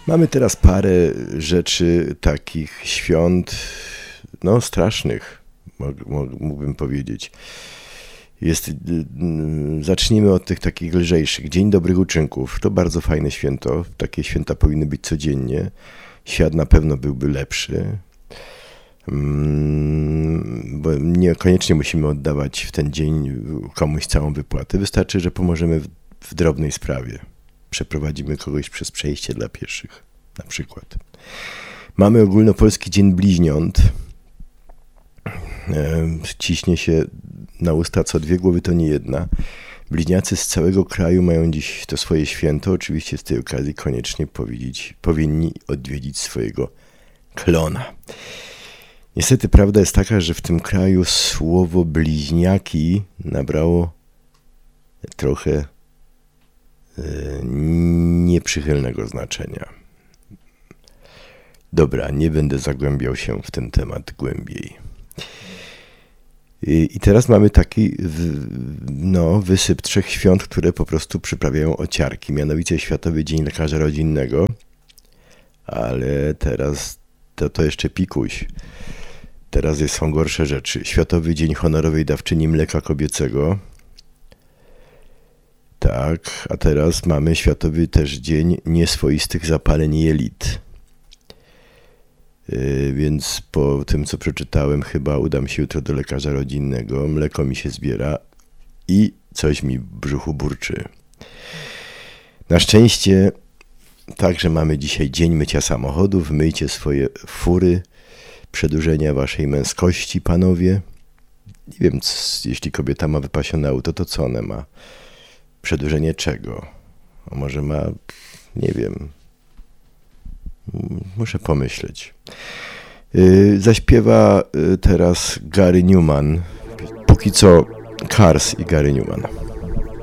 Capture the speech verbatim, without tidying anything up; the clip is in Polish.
Mamy teraz parę rzeczy, takich świąt, no strasznych, mógłbym powiedzieć. Jest, zacznijmy od tych takich lżejszych. Dzień Dobrych Uczynków, to bardzo fajne święto, takie święta powinny być codziennie. Świat na pewno byłby lepszy, bo niekoniecznie musimy oddawać w ten dzień komuś całą wypłatę. Wystarczy, że pomożemy w, w drobnej sprawie. Przeprowadzimy kogoś przez przejście dla pieszych, na przykład. Mamy Ogólnopolski Dzień Bliźniąt. Ciśnie się na usta co dwie głowy, to nie jedna. Bliźniacy z całego kraju mają dziś to swoje święto. Oczywiście z tej okazji koniecznie powiedzieć, powinni odwiedzić swojego klona. Niestety prawda jest taka, że w tym kraju słowo bliźniaki nabrało trochę nieprzychylnego znaczenia. Dobra, nie będę zagłębiał się w ten temat głębiej. I teraz mamy taki no, wysyp trzech świąt, które po prostu przyprawiają ociarki. Mianowicie Światowy Dzień Lekarza Rodzinnego, ale teraz to, to jeszcze pikuś. Teraz jest, są gorsze rzeczy. Światowy Dzień Honorowej Dawczyni Mleka Kobiecego. Tak, a teraz mamy Światowy też Dzień Nieswoistych Zapaleń Jelit. Yy, więc po tym, co przeczytałem, chyba udam się jutro do lekarza rodzinnego. Mleko mi się zbiera i coś mi w brzuchu burczy. Na szczęście także mamy dzisiaj Dzień Mycia Samochodów. Myjcie swoje fury, przedłużenia waszej męskości, panowie. Nie wiem, c- jeśli kobieta ma wypasione auto, to co ona ma? Przedłużenie czego? A może ma, nie wiem, muszę pomyśleć. Yy, zaśpiewa yy, teraz Gary Numan. Póki co Cars i Gary Numan.